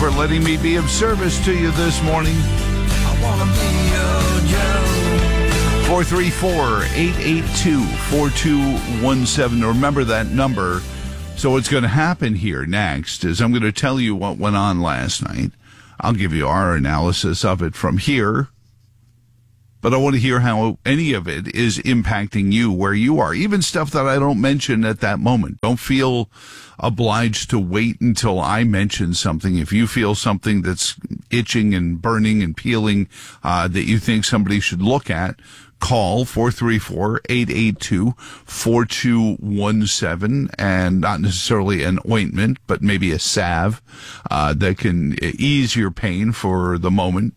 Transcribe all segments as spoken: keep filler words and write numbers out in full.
for letting me be of service to you this morning. I wanna be your Joe. four three four, eight eight two, four two one seven. Remember that number. So what's going to happen here next is I'm going to tell you what went on last night. I'll give you our analysis of it from here. But I want to hear how any of it is impacting you where you are, even stuff that I don't mention at that moment. Don't feel obliged to wait until I mention something. If you feel something that's itching and burning and peeling uh, that you think somebody should look at, call four three four, eight eight two, four two one seven, and not necessarily an ointment, but maybe a salve uh, that can ease your pain for the moment.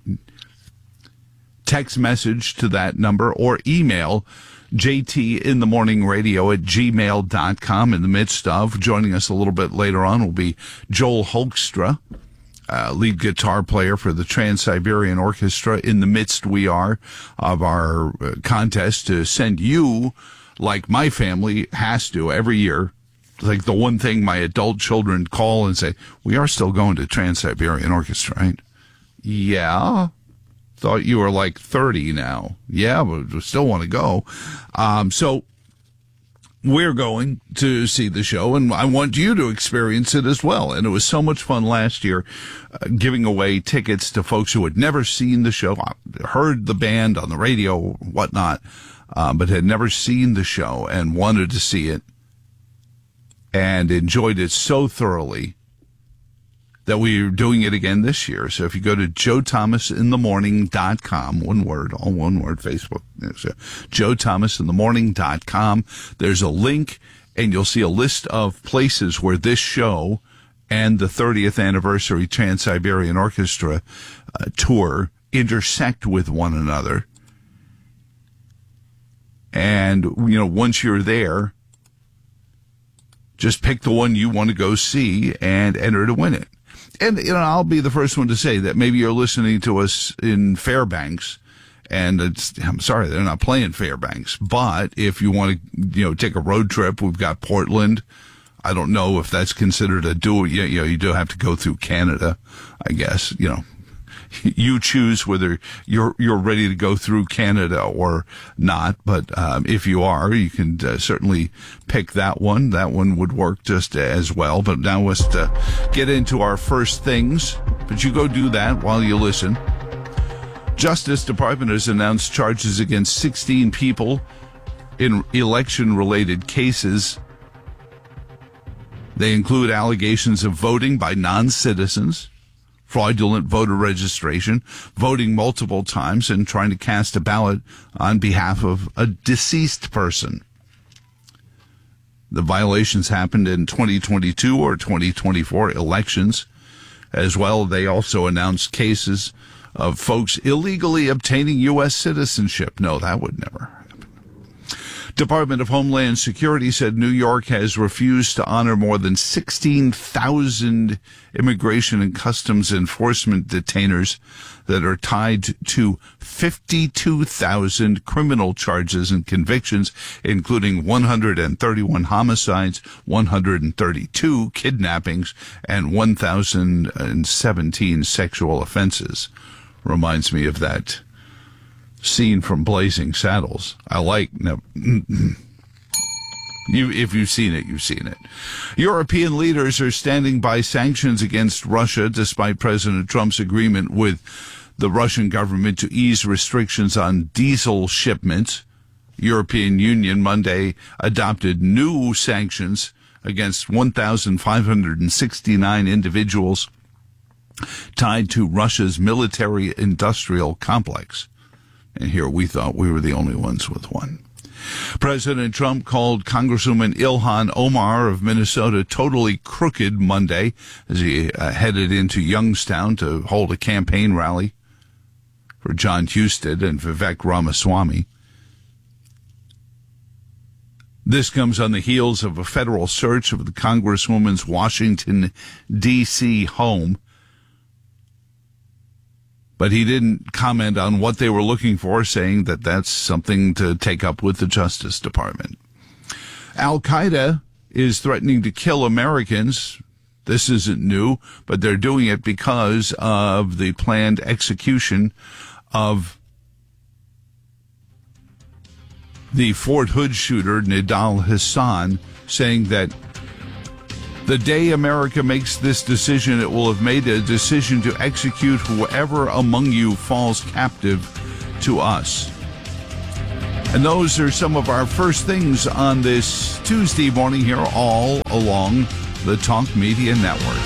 Text message to that number or email jtinthemorningradio at gmail dot com. In the midst of joining us a little bit later on will be Joel Hoekstra, uh, lead guitar player for the Trans-Siberian Orchestra. In the midst we are of our uh, contest to send you, like my family has to every year, like the one thing my adult children call and say, we are still going to Trans-Siberian Orchestra, right? Yeah. Thought you were like thirty now. Yeah, but we still want to go. Um, so we're going to see the show, and I want you to experience it as well. And it was so much fun last year uh, giving away tickets to folks who had never seen the show, heard the band on the radio, whatnot, uh, but had never seen the show and wanted to see it and enjoyed it so thoroughly that we're doing it again this year. So if you go to joe thomas in the morning dot com, one word, all one word, Facebook, so joe thomas in the morning dot com, there's a link, and you'll see a list of places where this show and the thirtieth anniversary Trans-Siberian Orchestra uh, tour intersect with one another. And, you know, once you're there, just pick the one you want to go see and enter to win it. And, you know, I'll be the first one to say that maybe you're listening to us in Fairbanks, and it's, I'm sorry, they're not playing Fairbanks. But if you want to, you know, take a road trip, we've got Portland. I don't know if that's considered a dual. You know, you do have to go through Canada, I guess. You know, you choose whether you're you're ready to go through Canada or not. But um, if you are, you can uh, certainly pick that one. That one would work just as well. But now let's uh, get into our first things. But you go do that while you listen. Justice Department has announced charges against sixteen people in election-related cases. They include allegations of voting by non-citizens, fraudulent voter registration, voting multiple times, and trying to cast a ballot on behalf of a deceased person. The violations happened in twenty twenty-two or twenty twenty-four elections. As well, they also announced cases of folks illegally obtaining U S citizenship. No, that would never happen. Department of Homeland Security said New York has refused to honor more than sixteen thousand Immigration and Customs Enforcement detainers that are tied to fifty-two thousand criminal charges and convictions, including one hundred thirty-one homicides, one hundred thirty-two kidnappings, and one thousand seventeen sexual offenses. Reminds me of that scene from Blazing Saddles. I like, no, you, if you've seen it, you've seen it. European leaders are standing by sanctions against Russia despite President Trump's agreement with the Russian government to ease restrictions on diesel shipments. European Union Monday adopted new sanctions against one thousand five hundred sixty-nine individuals tied to Russia's military-industrial complex. And here we thought we were the only ones with one. President Trump called Congresswoman Ilhan Omar of Minnesota totally crooked Monday as he uh, headed into Youngstown to hold a campaign rally for John Husted and Vivek Ramaswamy. This comes on the heels of a federal search of the Congresswoman's Washington, D C home. But he didn't comment on what they were looking for, saying that that's something to take up with the Justice Department. Al-Qaeda is threatening to kill Americans This isn't new, but they're doing it because of the planned execution of the Fort Hood shooter, Nidal Hasan, saying that the day America makes this decision, it will have made a decision to execute whoever among you falls captive to us. And those are some of our first things on this Tuesday morning here, all along the Talk Media Network.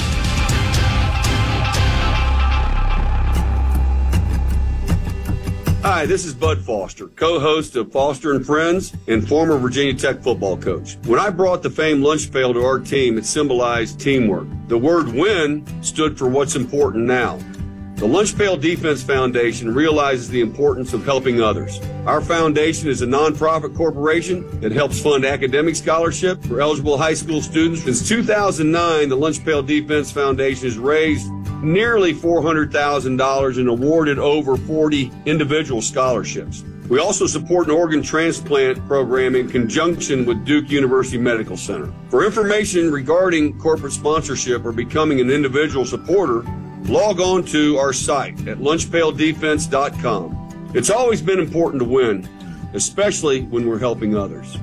Hi, this is Bud Foster, co-host of Foster and Friends and former Virginia Tech football coach. When I brought the famed lunch pail to our team, it symbolized teamwork. The word win stood for what's important now. The Lunch Pail Defense Foundation realizes the importance of helping others. Our foundation is a nonprofit corporation that helps fund academic scholarship for eligible high school students. Since two thousand nine, the Lunch Pail Defense Foundation has raised nearly four hundred thousand dollars and awarded over forty individual scholarships. We also support an organ transplant program in conjunction with Duke University Medical Center. For information regarding corporate sponsorship or becoming an individual supporter, log on to our site at lunch pail defense dot com. It's always been important to win, especially when we're helping others.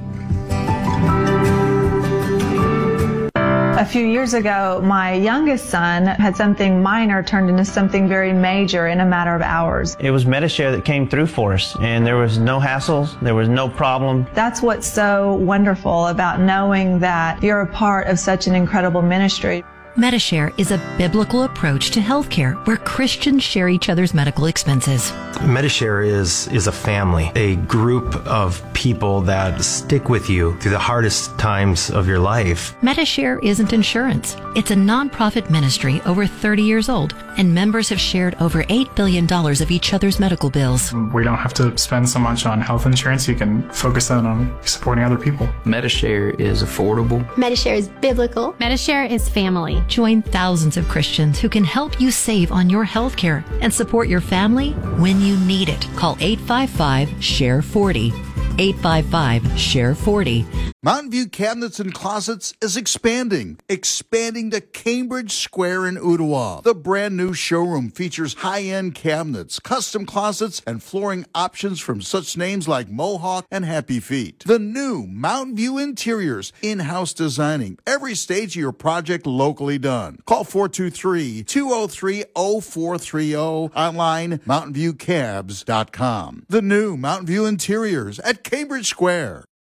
A few years ago, my youngest son had something minor turned into something very major in a matter of hours. It was Medi-Share that came through for us, and there was no hassles, there was no problem. That's what's so wonderful about knowing that you're a part of such an incredible ministry. Medi-Share is a biblical approach to healthcare where Christians share each other's medical expenses. Medi-Share is, is a family, a group of people that stick with you through the hardest times of your life. Medi-Share isn't insurance. It's a nonprofit ministry over thirty years old, and members have shared over eight billion dollars of each other's medical bills. We don't have to spend so much on health insurance. You can focus that on supporting other people. Medi-Share is affordable. Medi-Share is biblical. Medi-Share is family. Join thousands of Christians who can help you save on your health care and support your family when you need it. Call eight five five, S H A R E forty. eight five five, S H A R E forty. Mountain View Cabinets and Closets is expanding. Expanding to Cambridge Square in Ottawa. The brand new showroom features high-end cabinets, custom closets, and flooring options from such names like Mohawk and Happy Feet. The new Mountain View Interiors, in-house designing. Every stage of your project locally done. Call four two three, two oh three, oh four three oh. Online, mountain view cabs dot com. The new Mountain View Interiors at Cambridge Square.